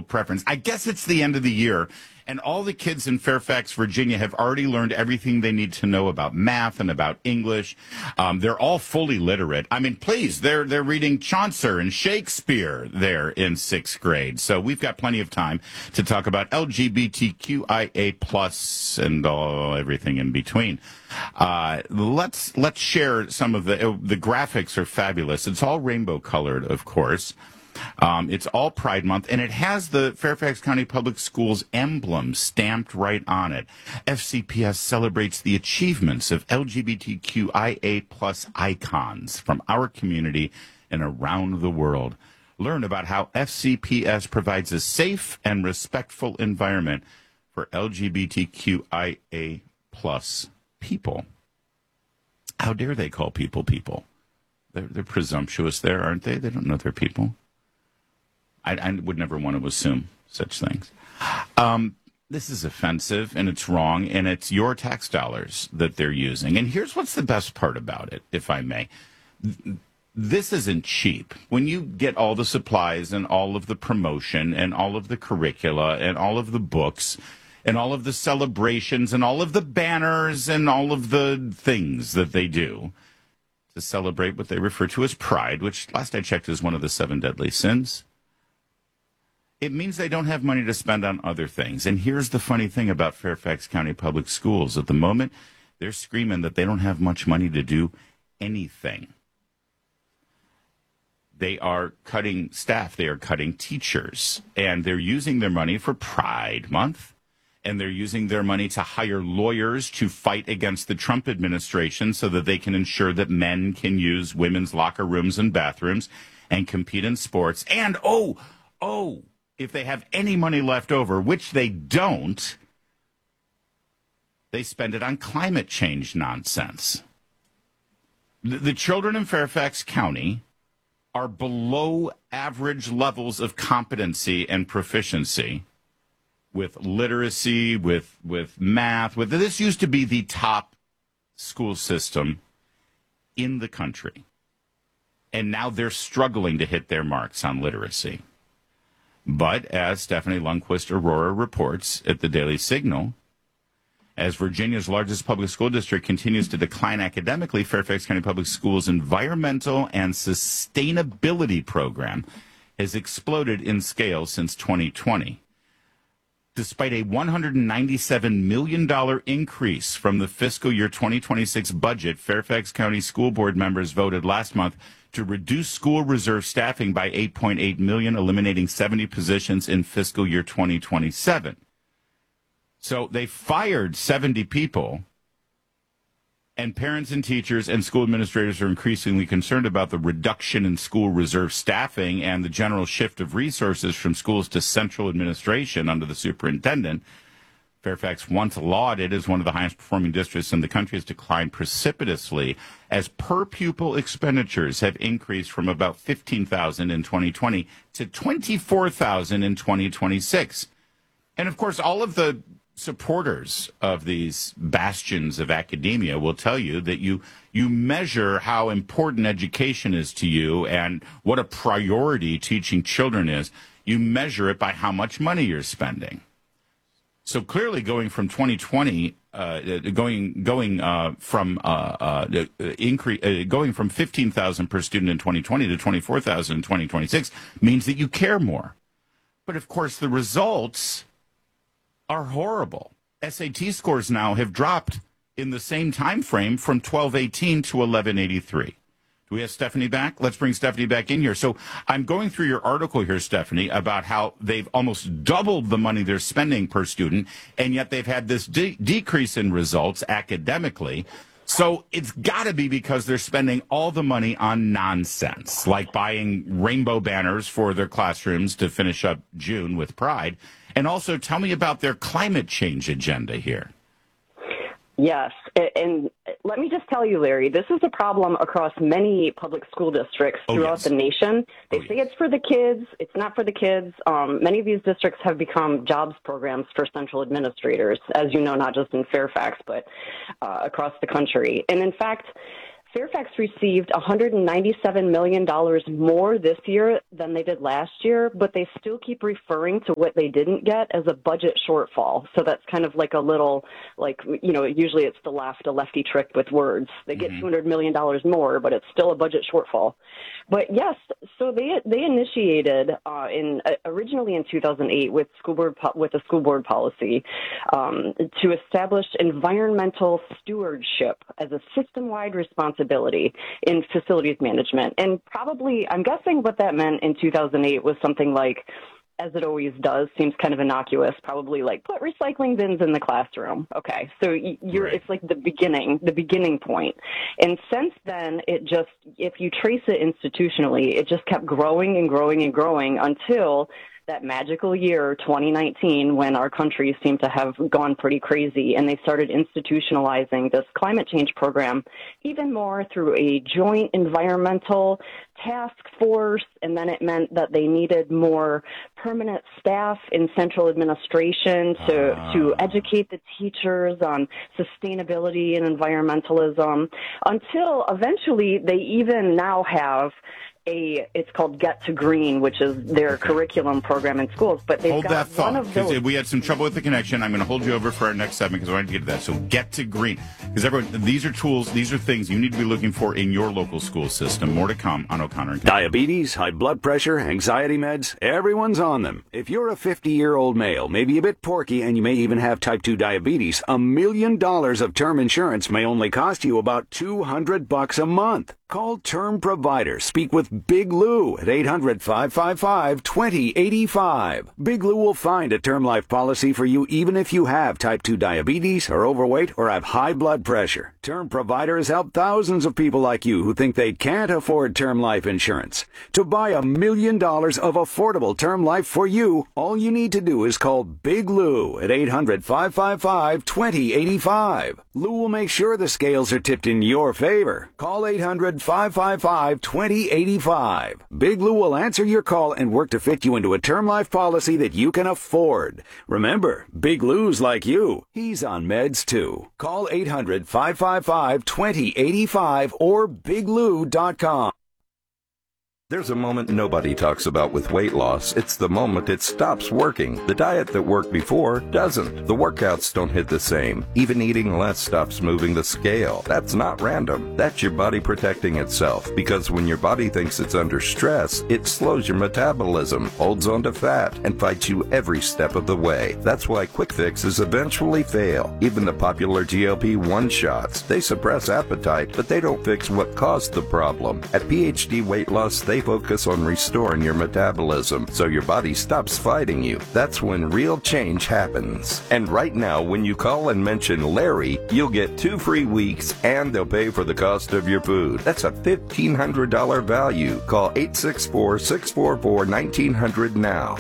preference. I guess it's the end of the year, and all the kids in Fairfax, Virginia have already learned everything they need to know about math and about English. They're all fully literate. I mean, please, they're reading Chaucer and Shakespeare there in sixth grade. So we've got plenty of time to talk about LGBTQIA plus and everything in between. Let's share some of the graphics are fabulous. It's all rainbow colored, of course. It's all Pride Month, and it has the Fairfax County Public Schools emblem stamped right on it. FCPS celebrates the achievements of LGBTQIA plus icons from our community and around the world. Learn about how FCPS provides a safe and respectful environment for LGBTQIA plus people. How dare they call people people? They're presumptuous there, aren't they? They don't know they're people. I would never want to assume such things. This is offensive, and it's wrong, and it's your tax dollars that they're using. And here's what's the best part about it, if I may. This isn't cheap. When you get all the supplies and all of the promotion and all of the curricula and all of the books and all of the celebrations and all of the banners and all of the things that they do to celebrate what they refer to as pride, which last I checked is one of the 7 deadly sins, it means they don't have money to spend on other things. And here's the funny thing about Fairfax County Public Schools. At the moment, they're screaming that they don't have much money to do anything. They are cutting staff. They are cutting teachers. And they're using their money for Pride Month. And they're using their money to hire lawyers to fight against the Trump administration so that they can ensure that men can use women's locker rooms and bathrooms and compete in sports. And, if they have any money left over, which they don't, they spend it on climate change nonsense. The children in Fairfax County are below average levels of competency and proficiency with literacy, with math. This used to be the top school system in the country. And now they're struggling to hit their marks on literacy. But as Stephanie Lundquist Aurora reports at the Daily Signal, as Virginia's largest public school district continues to decline academically, Fairfax County Public Schools' environmental and sustainability program has exploded in scale since 2020. Despite a $197 million increase from the fiscal year 2026 budget, Fairfax County School Board members voted last month to reduce school reserve staffing by $8.8 million, eliminating 70 positions in fiscal year 2027. So they fired 70 people, and parents and teachers and school administrators are increasingly concerned about the reduction in school reserve staffing and the general shift of resources from schools to central administration under the superintendent. Fairfax, once lauded as one of the highest performing districts in the country, has declined precipitously as per pupil expenditures have increased from about $15,000 in 2020 to $24,000 in 2026. And of course, all of the supporters of these bastions of academia will tell you that you measure how important education is to you and what a priority teaching children is. You measure it by how much money you're spending. So clearly, going from 2020, going from $15,000 per student in 2020 to $24,000 in 2026 means that you care more. But of course, the results are horrible. SAT scores now have dropped in the same time frame from 1218 to 1183. Do we have Stephanie back? Let's bring Stephanie back in here. So I'm going through your article here, Stephanie, about how they've almost doubled the money they're spending per student, and yet they've had this decrease in results academically. So it's got to be because they're spending all the money on nonsense, like buying rainbow banners for their classrooms to finish up June with Pride. And also tell me about their climate change agenda here. Yes, and let me just tell you, Larry, this is a problem across many public school districts throughout the nation. They say it's for the kids. It's not for the kids. Many of these districts have become jobs programs for central administrators, as you know, not just in Fairfax, but across the country. And in fact, Fairfax received $197 million more this year than they did last year, but they still keep referring to what they didn't get as a budget shortfall. So that's kind of like a little, usually it's a lefty trick with words. They get $200 million more, but it's still a budget shortfall. But yes, so they initiated originally in 2008 with a school board policy to establish environmental stewardship as a system-wide responsibility in facilities management. And probably, I'm guessing what that meant in 2008 was something like, as it always does, seems kind of innocuous, probably like put recycling bins in the classroom. Okay, so it's like the beginning point. And since then, if you trace it institutionally, it just kept growing and growing and growing until that magical year, 2019, when our country seemed to have gone pretty crazy, and they started institutionalizing this climate change program even more through a joint environmental task force, and then it meant that they needed more permanent staff in central administration to educate the teachers on sustainability and environmentalism, until eventually they even now have it's called Get to Green, which is their curriculum program in schools. But they've got that thought, one of those. We had some trouble with the connection. I'm going to hold you over for our next segment because I wanted to get to that. So Get to Green, because everyone, these are tools, these are things you need to be looking for in your local school system. More to come on O'Connor and Company. Diabetes, high blood pressure, anxiety meds, everyone's on them. If you're a 50-year-old male, maybe a bit porky, and you may even have type 2 diabetes, $1 million of term insurance may only cost you about $200 a month. Call Term Provider. Speak with Big Lou at 800-555-2085. Big Lou will find a term life policy for you even if you have type 2 diabetes, are overweight, or have high blood pressure. Term Provider has helped thousands of people like you who think they can't afford term life insurance. To buy $1 million of affordable term life for you, all you need to do is call Big Lou at 800-555-2085. Lou will make sure the scales are tipped in your favor. Call 800-555-2085. Big Lou will answer your call and work to fit you into a term life policy that you can afford. Remember, Big Lou's like you. He's on meds too. Call 800-555-2085 or biglou.com. There's a moment nobody talks about with weight loss. It's the moment it stops working. The diet that worked before doesn't. The workouts don't hit the same. Even eating less stops moving the scale. That's not random. That's your body protecting itself. Because when your body thinks it's under stress, it slows your metabolism, holds on to fat, and fights you every step of the way. That's why quick fixes eventually fail. Even the popular GLP-1 shots. They suppress appetite, but they don't fix what caused the problem. At PhD Weight Loss, they focus on restoring your metabolism so your body stops fighting you. That's when real change happens. And right now, when you call and mention Larry, you'll get 2 free weeks and they'll pay for the cost of your food. That's a $1,500 value. Call 864-644-1900 now.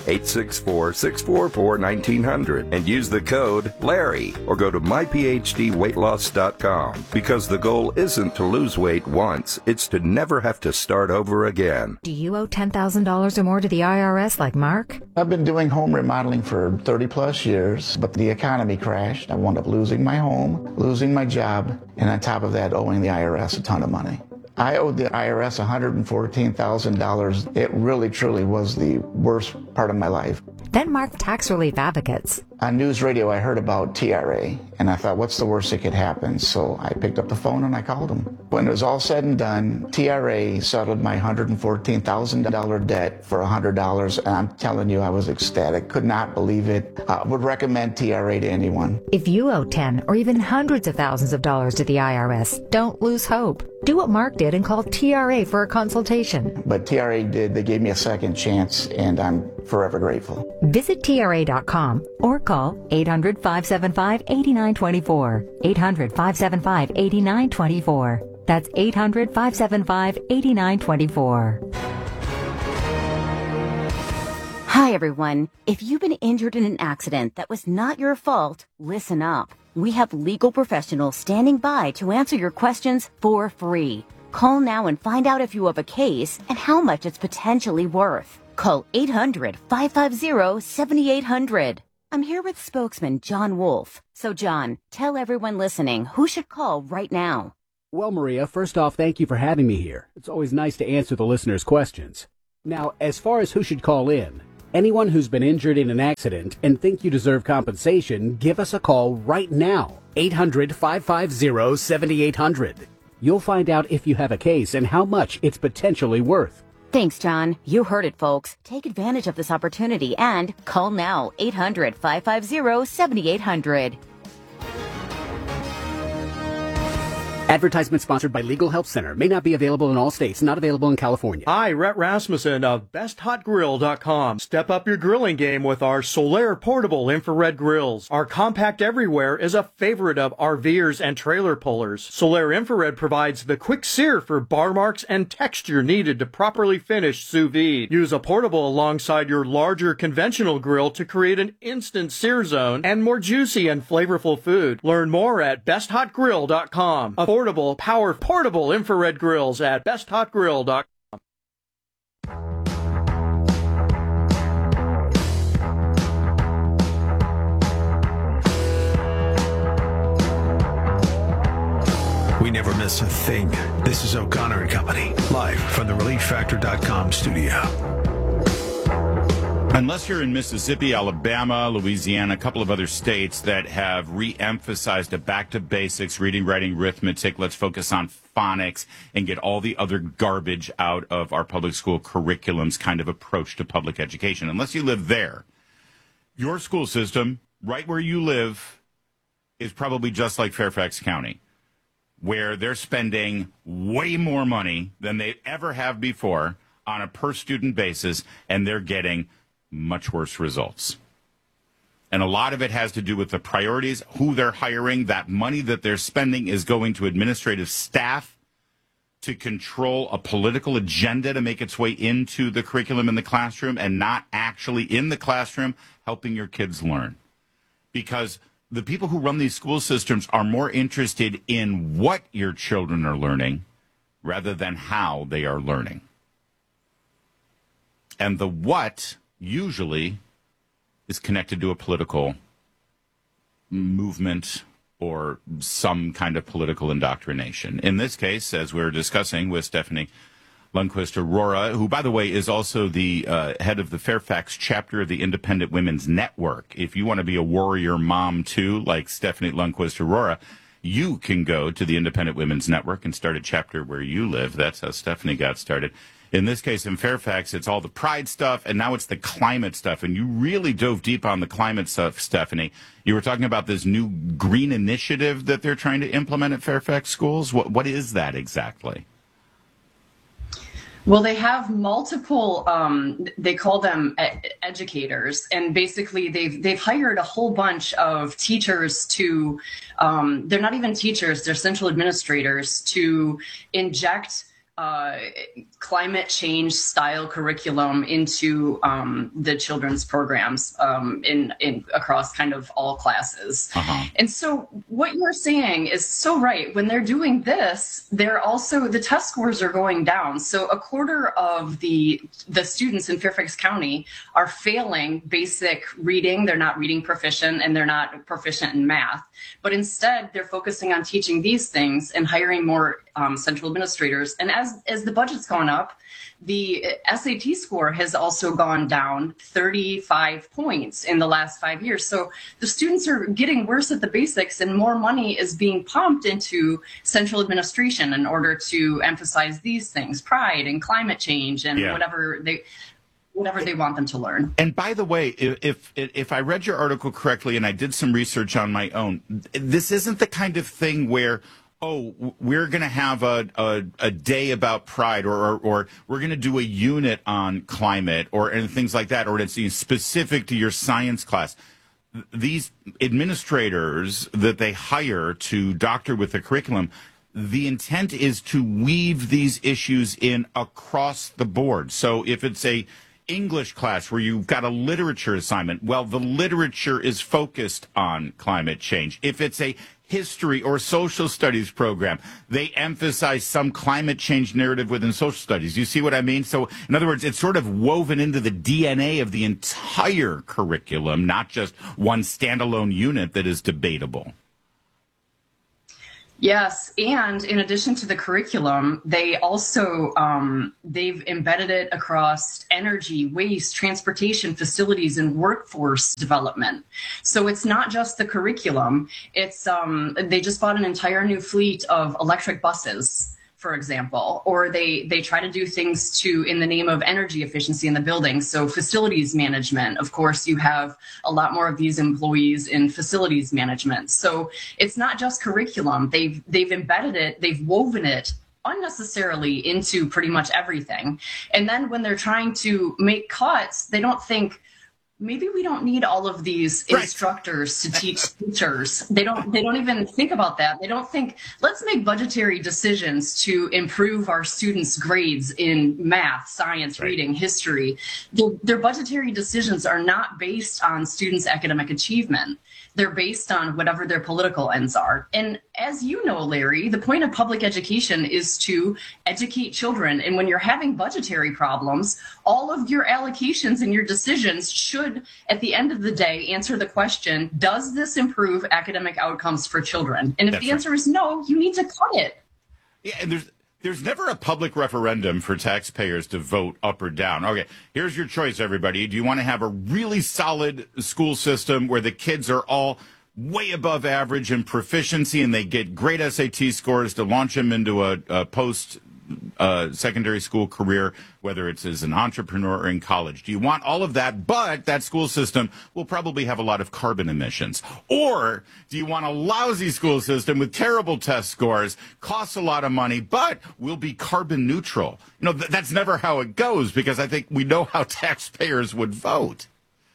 864-644-1900 and use the code Larry or go to myphdweightloss.com, because the goal isn't to lose weight once, it's to never have to start over again. Do you owe $10,000 or more to the IRS like Mark? I've been doing home remodeling for 30 plus years, but the economy crashed. I wound up losing my home, losing my job, and on top of that, owing the IRS a ton of money. I owed the IRS $114,000. It really, truly was the worst part of my life. Then Mark Tax Relief Advocates. On news radio, I heard about TRA, and I thought, what's the worst that could happen? So I picked up the phone and I called them. When it was all said and done, TRA settled my $114,000 debt for $100, and I'm telling you, I was ecstatic. Could not believe it. Would recommend TRA to anyone. If you owe 10 or even hundreds of thousands of dollars to the IRS, don't lose hope. Do what Mark did and call TRA for a consultation. But TRA did. They gave me a second chance, and I'm forever grateful. Visit TRA.com or call 800-575-8924. 800-575-8924. That's 800-575-8924. Hi, everyone. If you've been injured in an accident that was not your fault, listen up. We have legal professionals standing by to answer your questions for free. Call now and find out if you have a case and how much it's potentially worth. Call 800-550-7800. I'm here with spokesman John Wolf. So, John, tell everyone listening who should call right now. Well, Maria, first off, thank you for having me here. It's always nice to answer the listeners' questions. Now, as far as who should call in, anyone who's been injured in an accident and think you deserve compensation, give us a call right now. 800-550-7800. You'll find out if you have a case and how much it's potentially worth. Thanks, John. You heard it, folks. Take advantage of this opportunity and call now. 800-550-7800. Advertisement sponsored by Legal Help Center. May not be available in all states. Not available in California. Hi, Rhett Rasmussen of BestHotGrill.com. Step up your grilling game with our Solaire portable infrared grills. Our compact everywhere is a favorite of RVers and trailer pullers. Solaire infrared provides the quick sear for bar marks and texture needed to properly finish sous vide. Use a portable alongside your larger conventional grill to create an instant sear zone and more juicy and flavorful food. Learn more at BestHotGrill.com. Affordable, portable infrared grills at BestHotGrill.com. We never miss a thing. This is O'Connor and Company, live from the ReliefFactor.com studio. Unless you're in Mississippi, Alabama, Louisiana, a couple of other states that have re-emphasized a back to basics, reading, writing, arithmetic, let's focus on phonics and get all the other garbage out of our public school curriculums kind of approach to public education. Unless you live there, your school system, right where you live, is probably just like Fairfax County, where they're spending way more money than they ever have before on a per-student basis, and they're getting much worse results. And a lot of it has to do with the priorities, who they're hiring. That money that they're spending is going to administrative staff to control a political agenda to make its way into the curriculum in the classroom and not actually in the classroom helping your kids learn. Because the people who run these school systems are more interested in what your children are learning rather than how they are learning. And the what usually is connected to a political movement or some kind of political indoctrination. In this case, as we were discussing with Stephanie Lundquist Aurora, who, by the way, is also the head of the Fairfax chapter of the Independent Women's Network. If you want to be a warrior mom, too, like Stephanie Lundquist Aurora, you can go to the Independent Women's Network and start a chapter where you live. That's how Stephanie got started. In this case, in Fairfax, it's all the pride stuff, and now it's the climate stuff. And you really dove deep on the climate stuff, Stephanie. You were talking about this new green initiative that they're trying to implement at Fairfax schools. What is that exactly? Well, they have multiple, they call them educators, and basically they've hired a whole bunch of teachers to, they're not even teachers, they're central administrators to inject climate change style curriculum into the children's programs in across kind of all classes. And so what you're saying is so right. When they're doing this, they're also, the test scores are going down. So a quarter of the students in Fairfax County are failing basic reading. They're not reading proficient, and they're not proficient in math. But instead, they're focusing on teaching these things and hiring more central administrators. And as the budget's gone up, the SAT score has also gone down 35 points in the last 5 years. So the students are getting worse at the basics, and more money is being pumped into central administration in order to emphasize these things, pride and climate change and whatever they want them to learn. And by the way, if I read your article correctly, and I did some research on my own, this isn't the kind of thing where, oh, we're going to have a day about pride, or we're going to do a unit on climate, and things like that, or it's specific to your science class. These administrators that they hire to doctor with the curriculum, the intent is to weave these issues in across the board. So if it's a English class where you've got a literature assignment, well, the literature is focused on climate change. If it's a history or social studies program, they emphasize some climate change narrative within social studies. You see what I mean? So, in other words, it's sort of woven into the DNA of the entire curriculum, not just one standalone unit that is debatable. Yes, and in addition to the curriculum, they also they've embedded it across energy, waste, transportation, facilities, and workforce development. So it's not just the curriculum. It's they just bought an entire new fleet of electric buses, for example, or they try to do things in the name of energy efficiency in the building. So facilities management, of course, you have a lot more of these employees in facilities management. So it's not just curriculum. They've embedded it, they've woven it unnecessarily into pretty much everything. And then when they're trying to make cuts, they don't think, maybe we don't need all of these instructors to teach teachers. They don't even think about that. They don't think, let's make budgetary decisions to improve our students' grades in math, science, reading, history. Their budgetary decisions are not based on students' academic achievement. They're based on whatever their political ends are. And as you know, Larry, the point of public education is to educate children. And when you're having budgetary problems, all of your allocations and your decisions should, at the end of the day, answer the question, does this improve academic outcomes for children? And if the answer is no, you need to cut it. Yeah, and there's never a public referendum for taxpayers to vote up or down. Okay, here's your choice, everybody. Do you want to have a really solid school system where the kids are all way above average in proficiency and they get great SAT scores to launch them into a post-secondary school career, whether it's as an entrepreneur or in college? Do you want all of that, but that school system will probably have a lot of carbon emissions? Or do you want a lousy school system with terrible test scores, costs a lot of money, but will be carbon neutral? You know, that's never how it goes, because I think we know how taxpayers would vote.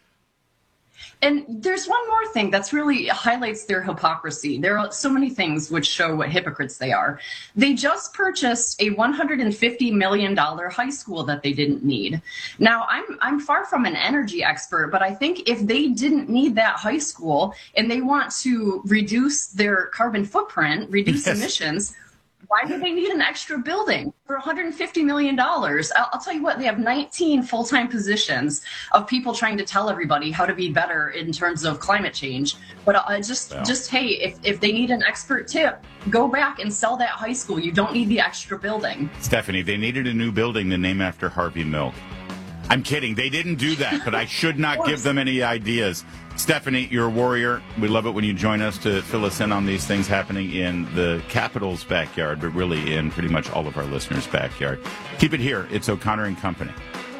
And there's one more thing that's really highlights their hypocrisy. There are so many things which show what hypocrites they are. They just purchased a $150 million high school that they didn't need. Now, I'm far from an energy expert, but I think if they didn't need that high school and they want to reduce their carbon footprint, reduce emissions, why do they need an extra building for $150 million? I'll tell you what, they have 19 full-time positions of people trying to tell everybody how to be better in terms of climate change. But hey, if they need an expert tip, go back and sell that high school. You don't need the extra building. Stephanie, they needed a new building to name after Harvey Milk. I'm kidding. They didn't do that, but I should not give them any ideas. Stephanie, you're a warrior. We love it when you join us to fill us in on these things happening in the Capitol's backyard, but really in pretty much all of our listeners' backyard. Keep it here. It's O'Connor and Company.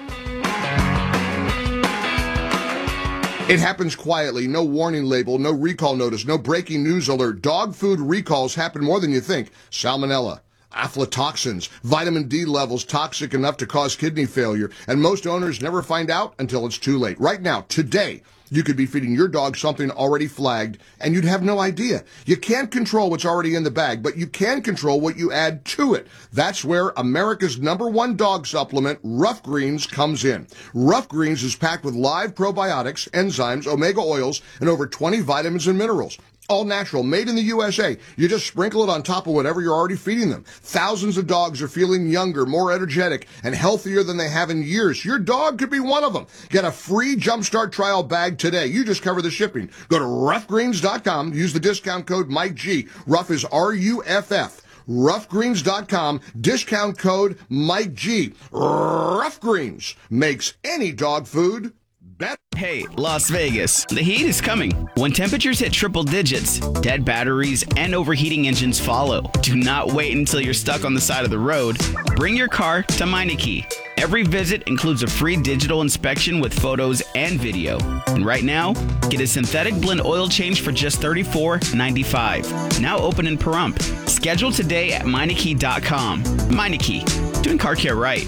It happens quietly. No warning label, no recall notice, no breaking news alert. Dog food recalls happen more than you think. Salmonella, aflatoxins, vitamin D levels toxic enough to cause kidney failure, and most owners never find out until it's too late. Right now, today, you could be feeding your dog something already flagged, and you'd have no idea. You can't control what's already in the bag, but you can control what you add to it. That's where America's #1 dog supplement, Rough Greens, comes in. Rough Greens is packed with live probiotics, enzymes, omega oils, and over 20 vitamins and minerals. All natural, made in the USA. You just sprinkle it on top of whatever you're already feeding them. Thousands of dogs are feeling younger, more energetic, and healthier than they have in years. Your dog could be one of them. Get a free Jumpstart trial bag today. You just cover the shipping. Go to roughgreens.com. Use the discount code Mike G. Rough is RUFF. Roughgreens.com. Discount code Mike G. Rough Greens makes any dog food better. Hey, Las Vegas, the heat is coming. When temperatures hit triple digits, dead batteries and overheating engines follow. Do not wait until you're stuck on the side of the road. Bring your car to Meineke. Every visit includes a free digital inspection with photos and video. And right now, get a synthetic blend oil change for just $34.95. Now open in Pahrump. Schedule today at Meineke.com. Meineke, doing car care right.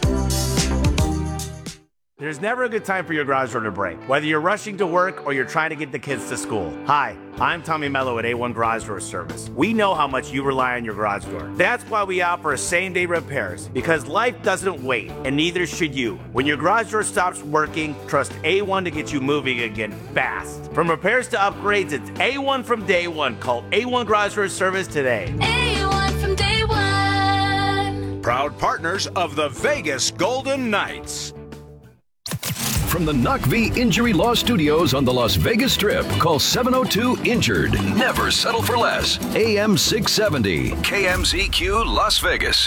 There's never a good time for your garage door to break, whether you're rushing to work or you're trying to get the kids to school. Hi, I'm Tommy Mello at A1 Garage Door Service. We know how much you rely on your garage door. That's why we offer same-day repairs, because life doesn't wait, and neither should you. When your garage door stops working, trust A1 to get you moving again fast. From repairs to upgrades, it's A1 from day one. Call A1 Garage Door Service today. A1 from day one. Proud partners of the Vegas Golden Knights. from the NACV Injury Law Studios on the Las Vegas Strip. Call 702-INJURED. Never settle for less. AM 670, KMZQ Las Vegas.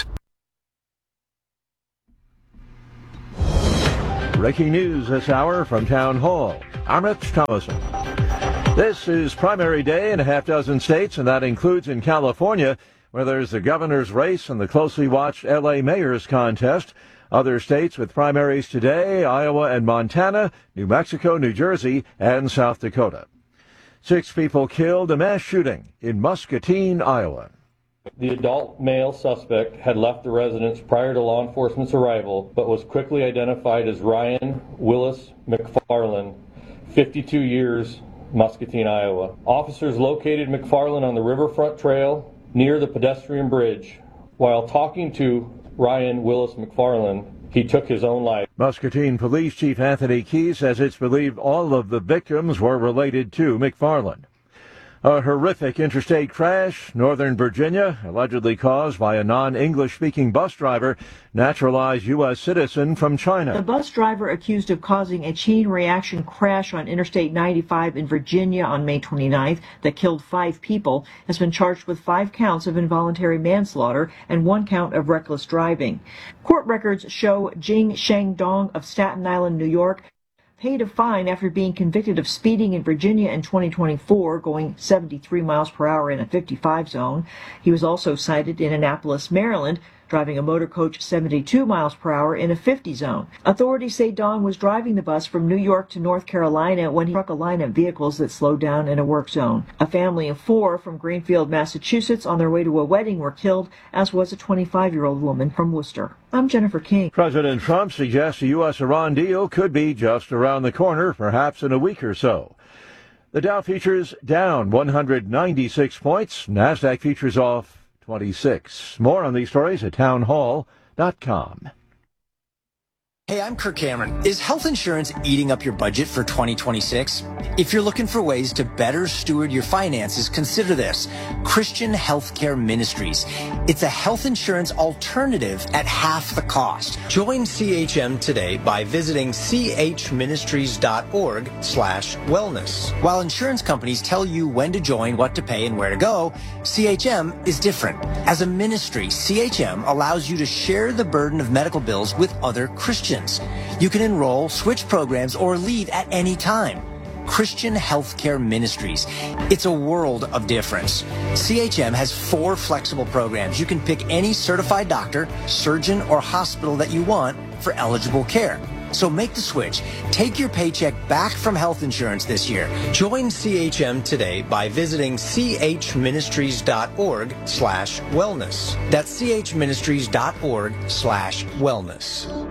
Breaking news this hour from Town Hall. I'm Rich Thomason. This is primary day in a half dozen states, and that includes in California, where there's the governor's race and the closely watched L.A. mayor's contest. Other states with primaries today, Iowa and Montana, New Mexico, New Jersey, and South Dakota. 6 people killed, a mass shooting in Muscatine, Iowa. The adult male suspect had left the residence prior to law enforcement's arrival, but was quickly identified as Ryan Willis McFarland, 52 years, Muscatine, Iowa. Officers located McFarland on the Riverfront Trail near the pedestrian bridge. While talking to Ryan Willis McFarland, he took his own life. Muscatine Police Chief Anthony Key says it's believed all of the victims were related to McFarland. A horrific interstate crash, Northern Virginia, allegedly caused by a non-English-speaking bus driver, naturalized U.S. citizen from China. The bus driver accused of causing a chain reaction crash on Interstate 95 in Virginia on May 29th that killed 5 people has been charged with 5 counts of involuntary manslaughter and 1 count of reckless driving. Court records show Jing Shangdong of Staten Island, New York, paid a fine after being convicted of speeding in Virginia in 2024, going 73 miles per hour in a 55 zone. He was also cited in Annapolis, Maryland, driving a motor coach 72 miles per hour in a 50 zone. Authorities say Dong was driving the bus from New York to North Carolina when he struck a line of vehicles that slowed down in a work zone. A family of 4 from Greenfield, Massachusetts, on their way to a wedding were killed, as was a 25-year-old woman from Worcester. I'm Jennifer King. President Trump suggests a U.S.-Iran deal could be just around the corner, perhaps in a week or so. The Dow futures down 196 points. NASDAQ futures off 26. More on these stories at townhall.com. Hey, I'm Kirk Cameron. Is health insurance eating up your budget for 2026? If you're looking for ways to better steward your finances, consider this: Christian Healthcare Ministries. It's a health insurance alternative at half the cost. Join CHM today by visiting chministries.org/wellness. While insurance companies tell you when to join, what to pay, and where to go, CHM is different. As a ministry, CHM allows you to share the burden of medical bills with other Christians. You can enroll, switch programs, or leave at any time. Christian Healthcare Ministries. It's a world of difference. CHM has 4 flexible programs. You can pick any certified doctor, surgeon, or hospital that you want for eligible care. So make the switch. Take your paycheck back from health insurance this year. Join CHM today by visiting chministries.org/wellness. That's chministries.org/wellness.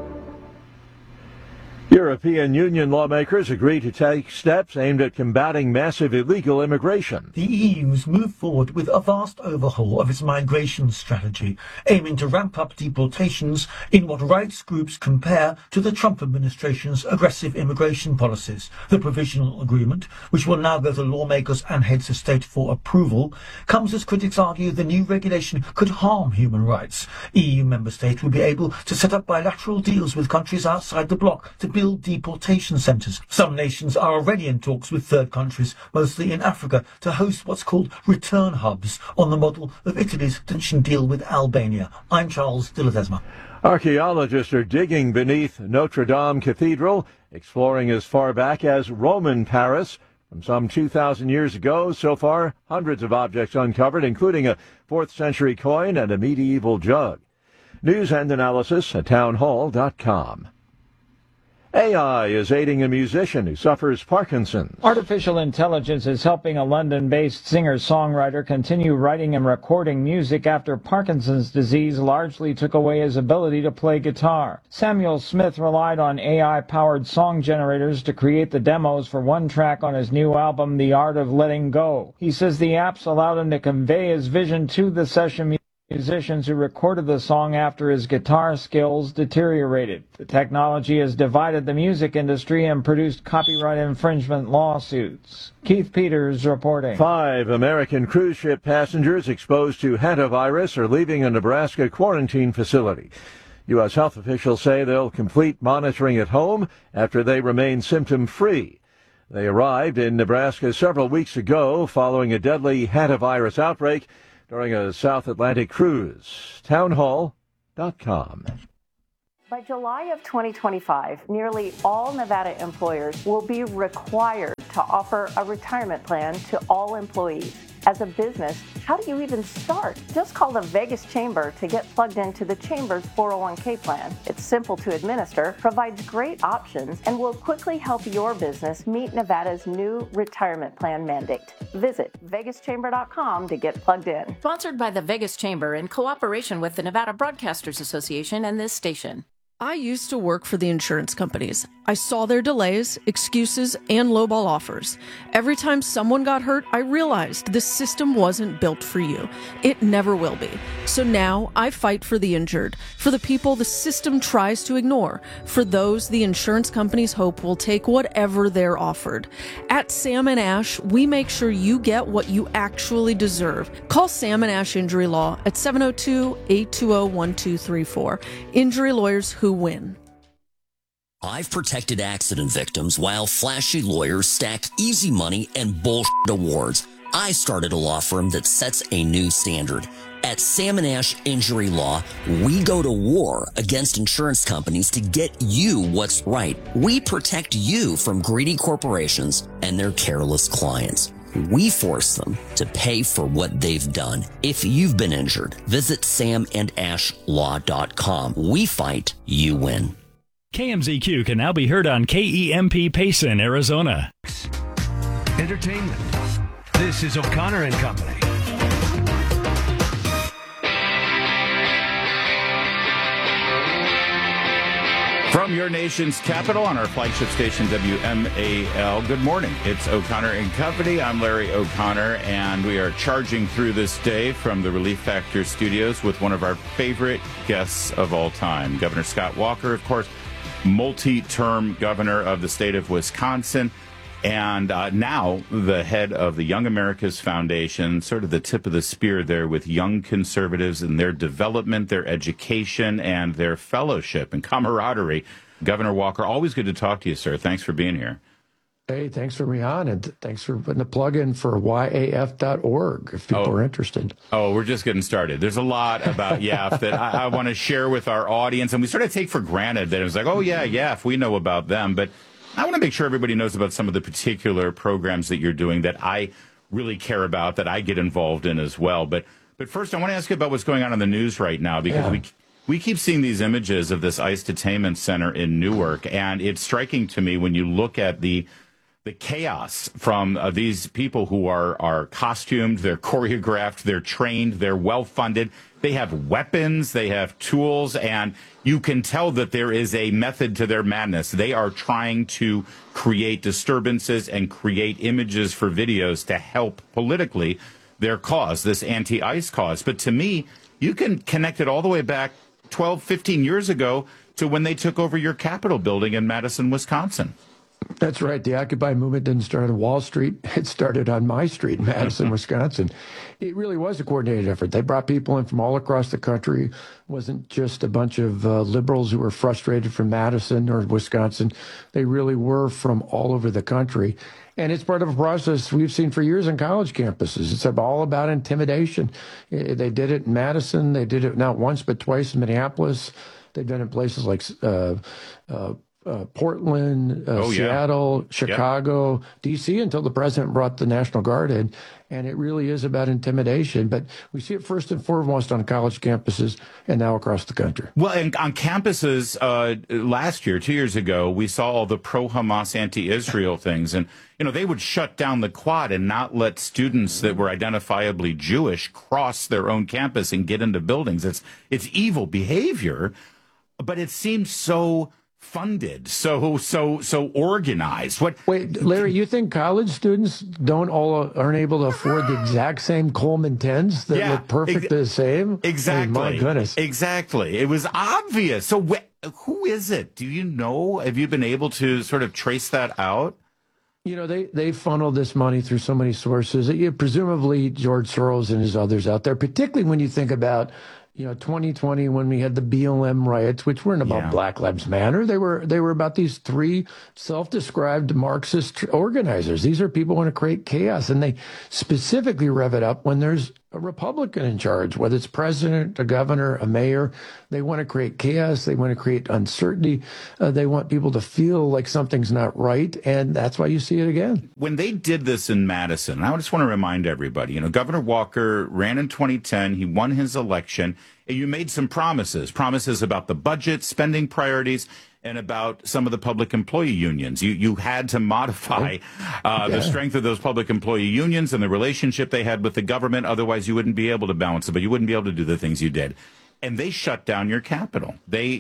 European Union lawmakers agree to take steps aimed at combating massive illegal immigration. The EU's moved forward with a vast overhaul of its migration strategy, aiming to ramp up deportations in what rights groups compare to the Trump administration's aggressive immigration policies. The provisional agreement, which will now go to lawmakers and heads of state for approval, comes as critics argue the new regulation could harm human rights. EU member states will be able to set up bilateral deals with countries outside the bloc to build deportation centres. Some nations are already in talks with third countries, mostly in Africa, to host what's called return hubs on the model of Italy's detention deal with Albania. I'm Charles de Ledesma. Archaeologists are digging beneath Notre Dame Cathedral, exploring as far back as Roman Paris. From some 2,000 years ago, so far, hundreds of objects uncovered, including a 4th century coin and a medieval jug. News and analysis at townhall.com. AI is aiding a musician who suffers Parkinson's. Artificial intelligence is helping a London-based singer-songwriter continue writing and recording music after Parkinson's disease largely took away his ability to play guitar. Samuel Smith relied on AI-powered song generators to create the demos for one track on his new album, The Art of Letting Go. He says the apps allowed him to convey his vision to the session musicians who recorded the song after his guitar skills deteriorated. The technology has divided the music industry and produced copyright infringement lawsuits. Keith Peters reporting. 5 American cruise ship passengers exposed to hantavirus are leaving a Nebraska quarantine facility. U.S. health officials say they'll complete monitoring at home after they remain symptom-free. They arrived in Nebraska several weeks ago following a deadly hantavirus outbreak during a South Atlantic cruise. Townhall.com. By July of 2025, nearly all Nevada employers will be required to offer a retirement plan to all employees. As a business, how do you even start? Just call the Vegas Chamber to get plugged into the Chamber's 401k plan. It's simple to administer, provides great options, and will quickly help your business meet Nevada's new retirement plan mandate. Visit vegaschamber.com to get plugged in. Sponsored by the Vegas Chamber in cooperation with the Nevada Broadcasters Association and this station. I used to work for the insurance companies. I saw their delays, excuses, and lowball offers. Every time someone got hurt, I realized this system wasn't built for you. It never will be. So now I fight for the injured, for the people the system tries to ignore, for those the insurance companies hope will take whatever they're offered. At Sam & Ash, we make sure you get what you actually deserve. Call Sam & Ash Injury Law at 702-820-1234. Injury lawyers who win. I've protected accident victims while flashy lawyers stack easy money and bullshit awards. I started a law firm that sets a new standard. At Sam & Ash Injury Law, we go to war against insurance companies to get you what's right. We protect you from greedy corporations and their careless clients. We force them to pay for what they've done. If you've been injured, visit samandashlaw.com. We fight, you win. KMZQ can now be heard on KEMP Payson, Arizona. Entertainment. This is O'Connor and Company. From your nation's capital on our flagship station, WMAL. Good morning. It's O'Connor and Company. I'm Larry O'Connor, and we are charging through this day from the Relief Factor studios with one of our favorite guests of all time, Governor Scott Walker, of course, multi-term governor of the state of Wisconsin, and now the head of the Young America's Foundation, sort of the tip of the spear there with young conservatives and their development, their education, and their fellowship and camaraderie. Governor Walker, always good to talk to you, sir. Thanks for being here. Hey, thanks for me on, and thanks for putting the plug in for YAF.org if people are interested. Oh, we're just getting started. There's a lot about YAF that I want to share with our audience, and we sort of take for granted that it was like, oh, yeah, YAF, we know about them, but I want to make sure everybody knows about some of the particular programs that you're doing that I really care about, that I get involved in as well. But first, I want to ask you about what's going on in the news right now, because we keep seeing these images of this ICE detainment center in Newark, and it's striking to me when you look at the chaos from these people who are costumed, they're choreographed, they're trained, they're well-funded. They have weapons, they have tools, and you can tell that there is a method to their madness. They are trying to create disturbances and create images for videos to help politically their cause, this anti-ICE cause. But to me, you can connect it all the way back 12, 15 years ago to when they took over your Capitol building in Madison, Wisconsin. That's right. The Occupy movement didn't start on Wall Street. It started on my street in Madison, Wisconsin. It really was a coordinated effort. They brought people in from all across the country. It wasn't just a bunch of liberals who were frustrated from Madison or Wisconsin. They really were from all over the country. And it's part of a process we've seen for years on college campuses. It's all about intimidation. They did it in Madison. They did it not once but twice in Minneapolis. They've done it in places like Portland, Seattle, Chicago, D.C. until the president brought the National Guard in. And it really is about intimidation. But we see it first and foremost on college campuses and now across the country. Well, and on campuses last year, 2 years ago, we saw all the pro-Hamas, anti-Israel things. And, you know, they would shut down the quad and not let students that were identifiably Jewish cross their own campus and get into buildings. It's evil behavior, but it seems so funded, so organized. Wait, Larry, you think college students aren't able to afford the exact same Coleman 10s that look perfectly the same? Exactly. Oh, my goodness. Exactly. It was obvious. So who is it? Do you know? Have you been able to sort of trace that out? You know, they funneled this money through so many sources. Presumably George Soros and his others out there, particularly when you think about 2020 when we had the BLM riots, which weren't about Black Lives Matter. They were about these three self-described Marxist organizers. These are people who want to create chaos, and they specifically rev it up when there's a Republican in charge, whether it's president, a governor, a mayor. They want to create chaos. They want to create uncertainty. They want people to feel like something's not right, and that's why you see it again. When they did this in Madison, I just want to remind everybody, Governor Walker ran in 2010. He won his election. And you made some promises about the budget, spending priorities, and about some of the public employee unions. You had to modify the strength of those public employee unions and the relationship they had with the government. Otherwise, you wouldn't be able to balance it, but you wouldn't be able to do the things you did. And they shut down your Capitol.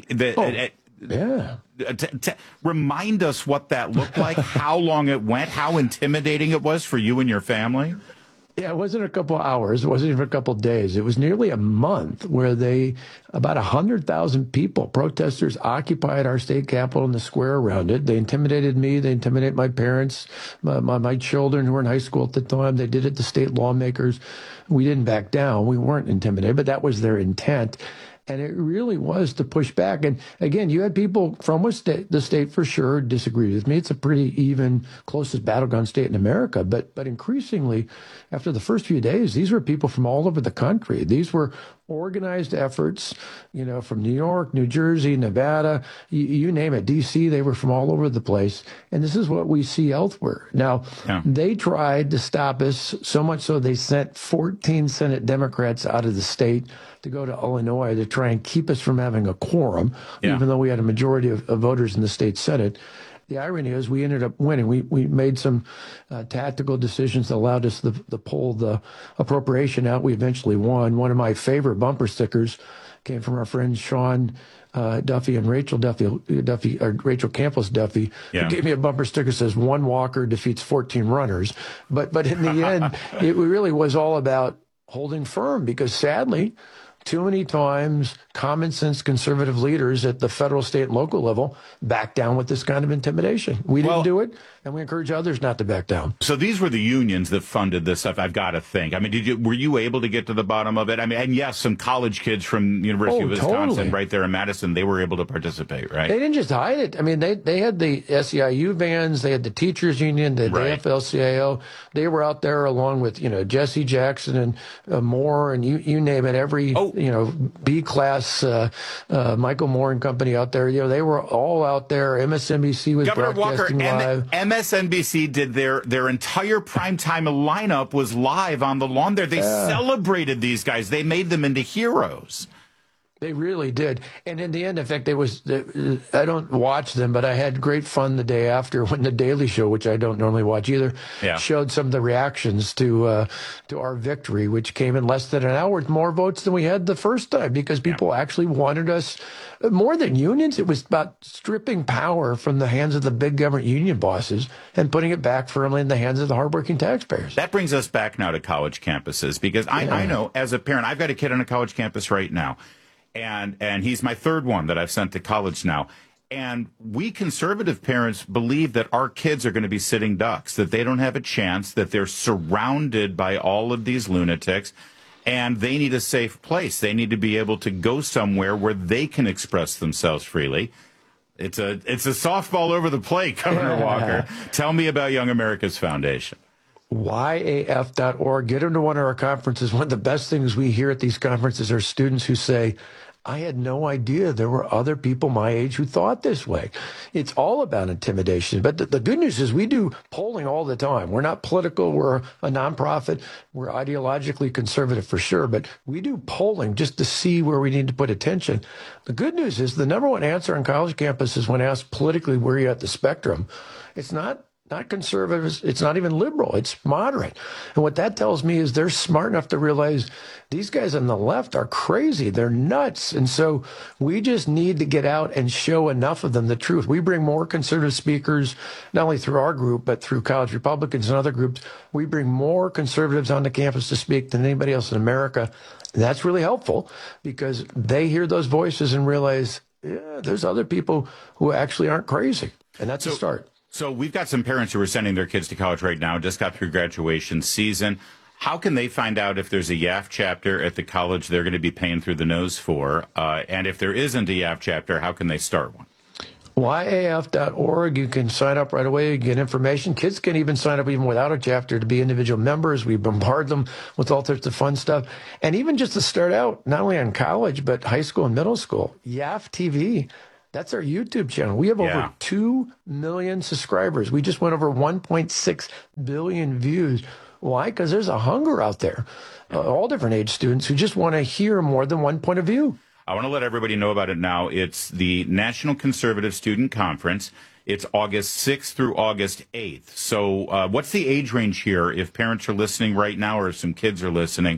Remind us what that looked like, how long it went, how intimidating it was for you and your family. Yeah, it wasn't a couple of hours. It wasn't even a couple of days. It was nearly a month where about 100,000 people, protesters, occupied our state capitol and the square around it. They intimidated me. They intimidated my parents, my children who were in high school at the time. They did it to state lawmakers. We didn't back down. We weren't intimidated, but that was their intent. And it really was to push back. And again, you had people from the state for sure disagreed with me. It's a pretty even, closest battleground state in America. But increasingly, after the first few days, these were people from all over the country. These were organized efforts, from New York, New Jersey, Nevada, you name it, D.C., they were from all over the place. And this is what we see elsewhere. Now, they tried to stop us so much so they sent 14 Senate Democrats out of the state to go to Illinois to try and keep us from having a quorum, even though we had a majority of voters in the state Senate. The irony is we ended up winning. We made some tactical decisions that allowed us to pull the appropriation out. We eventually won. One of my favorite bumper stickers came from our friends Sean Duffy and Rachel Rachel Campos Duffy, who gave me a bumper sticker that says, "One walker defeats 14 runners." But in the end, it really was all about holding firm, because sadly, too many times, common sense conservative leaders at the federal, state, and local level back down with this kind of intimidation. We didn't do it, and we encourage others not to back down. So these were the unions that funded this stuff, I've got to think. I mean, were you able to get to the bottom of it? I mean, and yes, some college kids from University of Wisconsin right there in Madison, they were able to participate, right? They didn't just hide it. I mean, they had the SEIU vans, they had the teachers union, the AFL-CIO. They were out there along with, Jesse Jackson and Moore, and you name it, every B-class Michael Moore and company out there. They were all out there. MSNBC was Governor broadcasting live. MSNBC did their entire primetime lineup was live on the lawn there. They celebrated these guys. They made them into heroes. They really did. And in the end, in fact, I don't watch them, but I had great fun the day after when The Daily Show, which I don't normally watch either, showed some of the reactions to our victory, which came in less than an hour with more votes than we had the first time, because people actually wanted us, more than unions, it was about stripping power from the hands of the big government union bosses and putting it back firmly in the hands of the hardworking taxpayers. That brings us back now to college campuses, because I know as a parent, I've got a kid on a college campus right now. And he's my third one that I've sent to college now. And we conservative parents believe that our kids are going to be sitting ducks, that they don't have a chance, that they're surrounded by all of these lunatics, and they need a safe place. They need to be able to go somewhere where they can express themselves freely. It's a softball over the plate, Governor Walker. Tell me about Young America's Foundation. YAF.org. Get them to one of our conferences. One of the best things we hear at these conferences are students who say, I had no idea there were other people my age who thought this way. It's all about intimidation. But the good news is we do polling all the time. We're not political. We're a nonprofit. We're ideologically conservative for sure. But we do polling just to see where we need to put attention. The good news is the number one answer on college campuses when asked politically where you're at the spectrum, it's not conservative, it's not even liberal, it's moderate. And what that tells me is they're smart enough to realize these guys on the left are crazy, they're nuts. And so we just need to get out and show enough of them the truth. We bring more conservative speakers, not only through our group, but through college Republicans and other groups. We bring more conservatives onto campus to speak than anybody else in America. And that's really helpful because they hear those voices and realize, yeah, there's other people who actually aren't crazy. And that's a start. So we've got some parents who are sending their kids to college right now, just got through graduation season. How can they find out if there's a YAF chapter at the college they're going to be paying through the nose for? And if there isn't a YAF chapter, how can they start one? YAF.org. You can sign up right away. You get information. Kids can even sign up even without a chapter to be individual members. We bombard them with all sorts of fun stuff. And even just to start out, not only on college, but high school and middle school, YAF TV. That's our YouTube channel. We have over 2 million subscribers. We just went over 1.6 billion views. Why? Because there's a hunger out there, all different age students who just want to hear more than one point of view. I want to let everybody know about it now. It's the National Conservative Student Conference. It's August 6th through August 8th. So what's the age range here if parents are listening right now or if some kids are listening?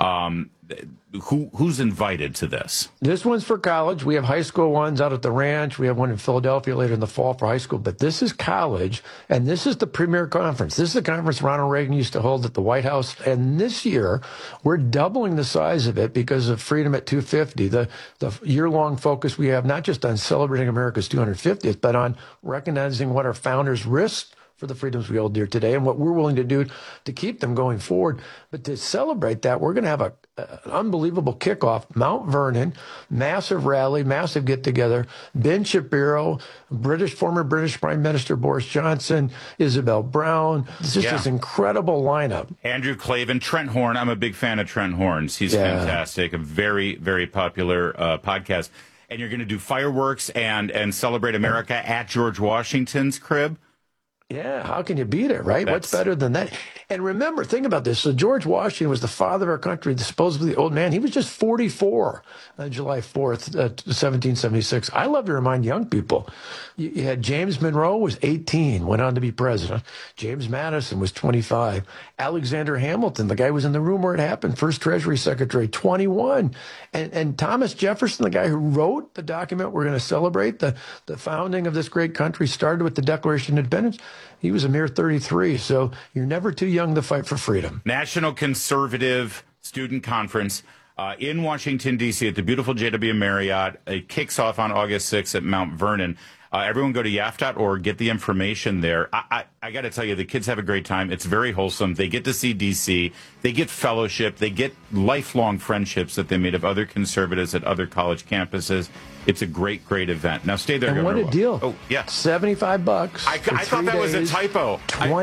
Who's invited to this? This one's for college. We have high school ones out at the ranch. We have one in Philadelphia later in the fall for high school. But this is college, and this is the premier conference. This is the conference Ronald Reagan used to hold at the White House. And this year, we're doubling the size of it because of Freedom at 250, the year-long focus we have not just on celebrating America's 250th, but on recognizing what our founders risked for the freedoms we hold dear today and what we're willing to do to keep them going forward. But to celebrate that, we're going to have an unbelievable kickoff. Mount Vernon, massive rally, massive get-together. Ben Shapiro, former British Prime Minister Boris Johnson, Isabel Brown. It's just this incredible lineup. Andrew Klavan, Trent Horn. I'm a big fan of Trent Horn's. He's fantastic. A very, very popular podcast. And you're going to do fireworks and celebrate America at George Washington's crib. Yeah, how can you beat it, right? What's better than that? And remember, think about this. So George Washington was the father of our country, supposedly the old man. He was just 44 on July 4th, 1776. I love to remind young people. You had James Monroe was 18, went on to be president. James Madison was 25. Alexander Hamilton, the guy who was in the room where it happened, first Treasury Secretary, 21. And Thomas Jefferson, the guy who wrote the document we're going to celebrate, the founding of this great country, started with the Declaration of Independence. He was a mere 33, so you're never too young to fight for freedom. National Conservative Student Conference in Washington, D.C. at the beautiful JW Marriott. It kicks off on August 6th at Mount Vernon. Everyone go to YAF.org, get the information there. I got to tell you, the kids have a great time. It's very wholesome. They get to see D.C. They get fellowship. They get lifelong friendships that they made of other conservatives at other college campuses. It's a great, great event. Now, stay there, and Governor. What a deal. Oh, yeah. $75. I thought that was a typo.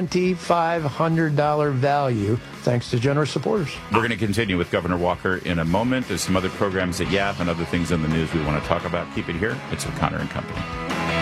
$2,500 value, thanks to generous supporters. We're going to continue with Governor Walker in a moment. There's some other programs at YAF and other things in the news we want to talk about. Keep it here. It's O'Connor and Company.